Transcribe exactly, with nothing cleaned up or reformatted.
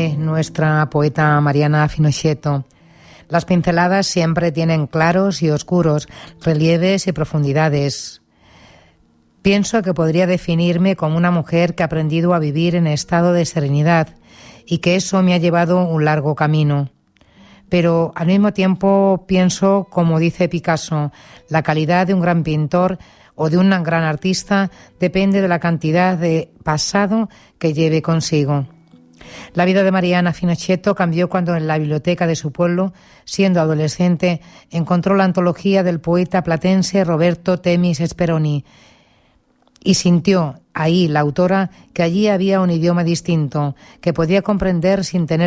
dice nuestra poeta Mariana Finocchietto. Las pinceladas siempre tienen claros y oscuros, relieves y profundidades. Pienso que podría definirme como una mujer que ha aprendido a vivir en estado de serenidad y que eso me ha llevado un largo camino. Pero al mismo tiempo pienso, como dice Picasso, la calidad de un gran pintor o de un gran artista depende de la cantidad de pasado que lleve consigo. La vida de Mariana Finocchietto cambió cuando en la biblioteca de su pueblo, siendo adolescente, encontró la antología del poeta platense Roberto Temis Speroni y sintió ahí la autora que allí había un idioma distinto, que podía comprender sin tener